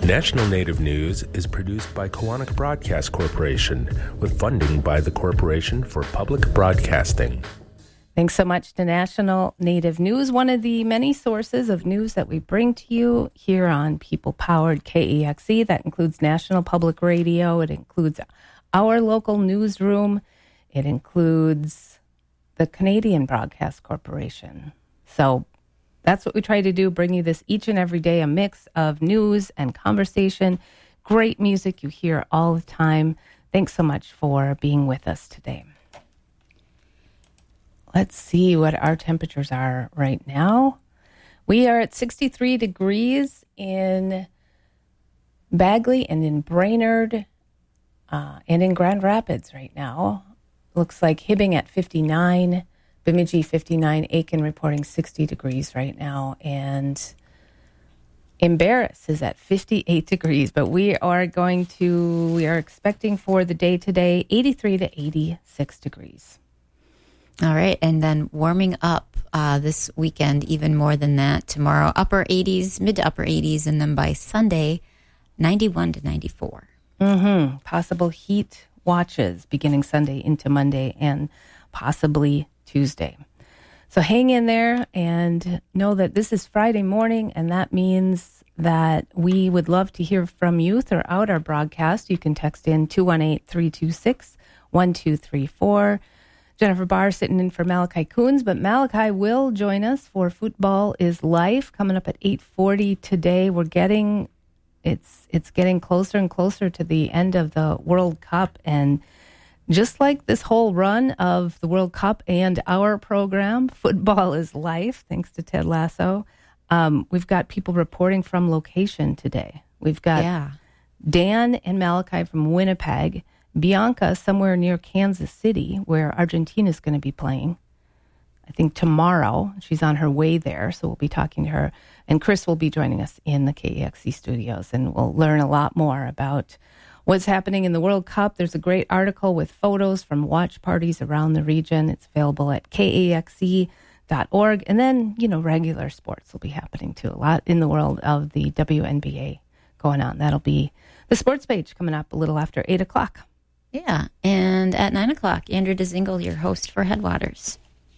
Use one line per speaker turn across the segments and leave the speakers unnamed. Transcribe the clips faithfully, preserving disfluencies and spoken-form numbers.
National Native News is produced by Koahnic Broadcast Corporation with funding by the Corporation for Public Broadcasting.
Thanks so much to National Native News, one of the many sources of news that we bring to you here on People-Powered K E X E. That includes National Public Radio. It includes our local newsroom. It includes the Canadian Broadcast Corporation. So that's what we try to do, bring you this each and every day, a mix of news and conversation, great music you hear all the time. Thanks so much for being with us today. Let's see what our temperatures are right now. We are at sixty-three degrees in Bagley and in Brainerd uh, and in Grand Rapids right now. Looks like Hibbing at fifty-nine, Bemidji fifty-nine, Aiken reporting sixty degrees right now, and Embarrass is at fifty-eight degrees. But we are going to, we are expecting for the day today, eighty-three to eighty-six degrees.
All right, and then warming up uh, this weekend even more than that. Tomorrow, upper eighties, mid to upper eighties, and then by Sunday, ninety-one to ninety-four.
Mm-hmm. Possible heat watches beginning Sunday into Monday and possibly Tuesday. So hang in there and know that this is Friday morning, and that means that we would love to hear from you throughout our broadcast. You can text in two one eight, three two six, one two three four. Jennifer Barr sitting in for Malachi Coons, but Malachi will join us for Football is Life coming up at eight forty today. We're getting, it's it's getting closer and closer to the end of the World Cup, and just like this whole run of the World Cup and our program, Football is Life, thanks to Ted Lasso, um, we've got people reporting from location today. We've got
yeah.
Dan and Malachi from Winnipeg, Bianca somewhere near Kansas City, where Argentina is going to be playing. I think tomorrow. She's on her way there, so we'll be talking to her. And Chris will be joining us in the K E X E studios, and we'll learn a lot more about what's happening in the World Cup. There's a great article with photos from watch parties around the region. It's available at K A X E dot org. And then, you know, regular sports will be happening too. A lot in the world of the W N B A going on. That'll be the sports page coming up a little after eight o'clock.
Yeah, and at nine o'clock, Andrew DeZingle, your host for Headwaters.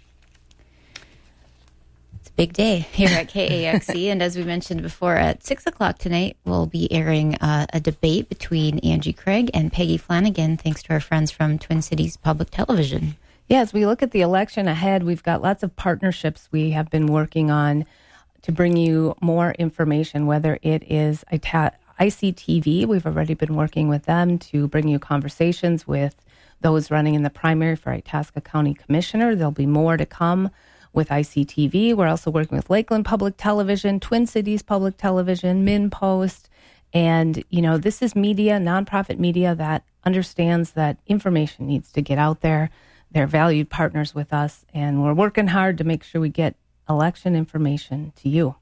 It's a big day here at K A X E, and as we mentioned before, at six o'clock tonight, we'll be airing uh, a debate between Angie Craig and Peggy Flanagan, thanks to our friends from Twin Cities Public Television.
Yeah, as we look at the election ahead, we've got lots of partnerships we have been working on to bring you more information, whether it is Ita- I C T V. We've already been working with them to bring you conversations with those running in the primary for Itasca County Commissioner. There'll be more to come with I C T V. We're also working with Lakeland Public Television, Twin Cities Public Television, MinPost. And, you know, this is media, nonprofit media that understands that information needs to get out there. They're valued partners with us, and we're working hard to make sure we get election information to you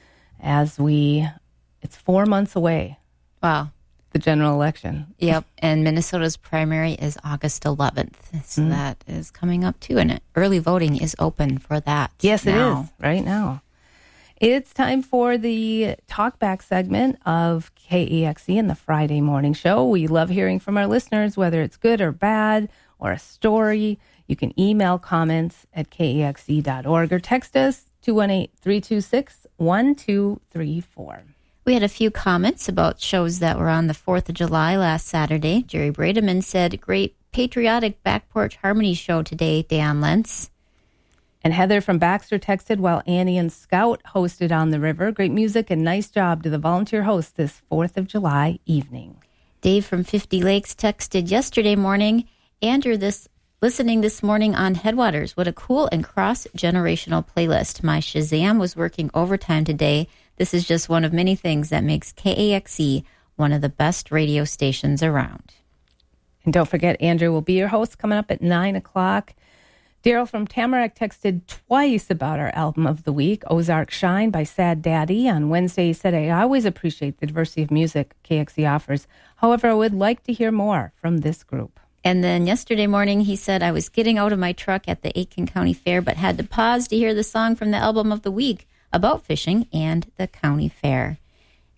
as we... It's four months away.
Wow.
The general election.
Yep. And Minnesota's primary is August eleventh. So mm. that is coming up too. And early voting is open for that.
Yes,
now.
it is. Right now. It's time for the talkback segment of K E X E and the Friday Morning Show. We love hearing from our listeners, whether it's good or bad or a story. You can email comments at K E X E dot org or text us two one eight, three two six, one two three four.
We had a few comments about shows that were on the fourth of July last Saturday. Jerry Brademan said, great patriotic back porch harmony show today, Dan Lentz.
And Heather from Baxter texted, while Annie and Scout hosted On the River. Great music and nice job to the volunteer hosts this fourth of July evening.
Dave from Fifty Lakes texted yesterday morning, Andrew, this listening this morning on Headwaters. What a cool and cross-generational playlist. My Shazam was working overtime today. This is just one of many things that makes K A X E one of the best radio stations around.
And don't forget, Andrew will be your host coming up at nine o'clock. Daryl from Tamarack texted twice about our album of the week, Ozark Shine by Sad Daddy. On Wednesday, he said, I always appreciate the diversity of music K X E offers. However, I would like to hear more from this group.
And then yesterday morning, he said, I was getting out of my truck at the Aiken County Fair, but had to pause to hear the song from the album of the week about fishing and the county fair.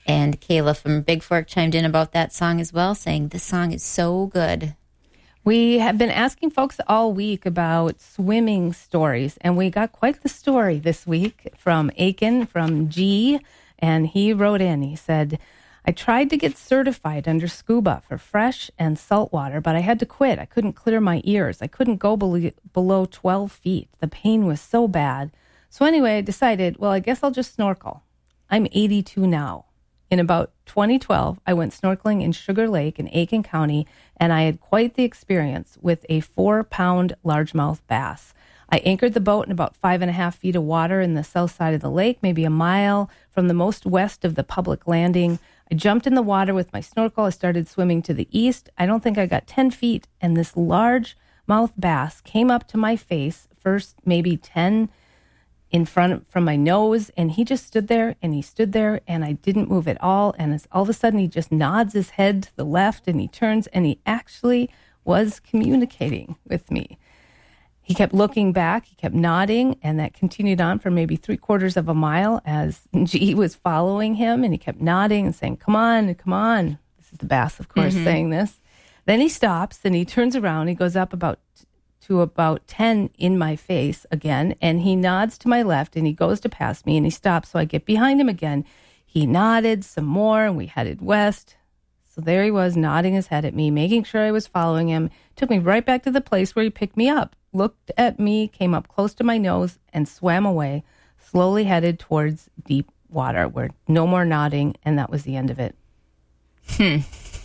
And Kayla from Big Fork chimed in about that song as well, saying this song is so good.
We have been asking folks all week about swimming stories, and we got quite the story this week from Aiken, from G, and he wrote in, he said, I tried to get certified under scuba for fresh and salt water, but I had to quit. I couldn't clear my ears. I couldn't go below, below twelve feet. The pain was so bad. So anyway, I decided, well, I guess I'll just snorkel. I'm eighty-two now. In about twenty twelve, I went snorkeling in Sugar Lake in Aiken County, and I had quite the experience with a four-pound largemouth bass. I anchored the boat in about five and a half feet of water in the south side of the lake, maybe a mile from the most west of the public landing. I jumped in the water with my snorkel. I started swimming to the east. I don't think I got ten feet, and this largemouth bass came up to my face, first maybe ten in front from my nose, and he just stood there, and he stood there, and I didn't move at all, and all of a sudden he just nods his head to the left, and he turns, and he actually was communicating with me. He kept looking back, he kept nodding, and that continued on for maybe three quarters of a mile as G was following him, and he kept nodding and saying, come on, come on. This is the bass, of course, mm-hmm. saying this. Then he stops, and he turns around, he goes up about to about ten in my face again, and he nods to my left, and he goes to pass me, and he stops, so I get behind him again. He nodded some more, and we headed west. So there he was, nodding his head at me, making sure I was following him. Took me right back to the place where he picked me up, looked at me, came up close to my nose, and swam away, slowly headed towards deep water, where no more nodding, and that was the end of it.
Hmm.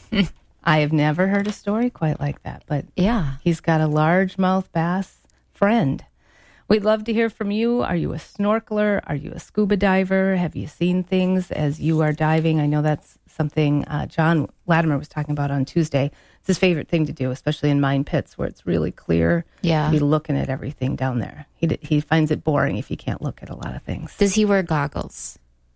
I have never heard a story quite like that, but
yeah,
he's got a largemouth bass friend. We'd love to hear from you. Are you a snorkeler? Are you a scuba diver? Have you seen things as you are diving? I know that's something uh, John Latimer was talking about on Tuesday. It's his favorite thing to do, especially in mine pits where it's really clear.
Yeah.
To be looking at everything down there. He d- he finds it boring if you can't look at a lot of things.
Does he wear goggles?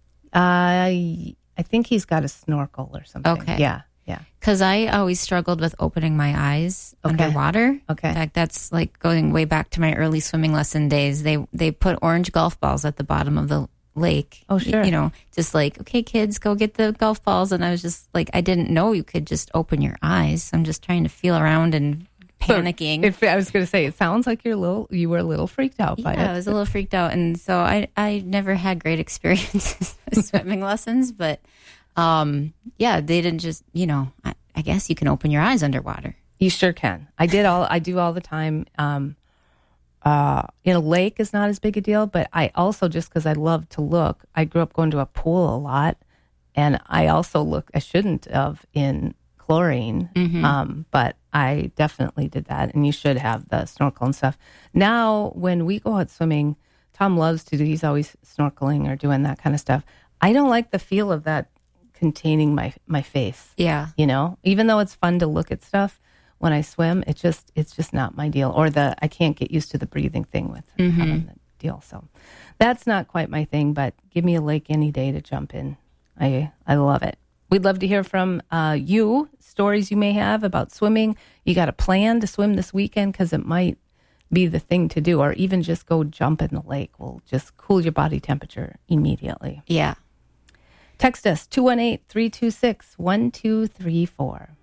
Uh, I think he's got a snorkel or something.
Okay.
Yeah. Yeah.
Because I always struggled with opening my eyes
okay.
underwater.
Okay.
In fact, that's like going way back to my early swimming lesson days. They they put orange golf balls at the bottom of the lake.
Oh, sure.
You know, just like, okay, kids, go get the golf balls. And I was just like, I didn't know you could just open your eyes. I'm just trying to feel around and panicking.
So if, I was going to say, it sounds like you're a little, you were a little freaked out by it.
Yeah, I was a little freaked out. And so I, I never had great experiences with swimming lessons. But um, yeah, they didn't just, you know, I, I guess you can open your eyes underwater.
You sure can. I did all, I do all the time. Um, uh, in a lake is not as big a deal, but I also, just because I love to look, I grew up going to a pool a lot, and I also look, I shouldn't have in chlorine,
mm-hmm.
um, but I definitely did that, and you should have the snorkel and stuff. Now, when we go out swimming, Tom loves to do, he's always snorkeling or doing that kind of stuff. I don't like the feel of that containing my, my face.
Yeah.
You know, even though it's fun to look at stuff, when I swim, it just it's just not my deal. Or the I can't get used to the breathing thing with
mm-hmm.
having the deal. So that's not quite my thing, but give me a lake any day to jump in. I I love it. We'd love to hear from uh, you, stories you may have about swimming. You got a plan to swim this weekend because it might be the thing to do, or even just go jump in the lake will just cool your body temperature immediately.
Yeah.
Text us two one eight, three two six, one two three four.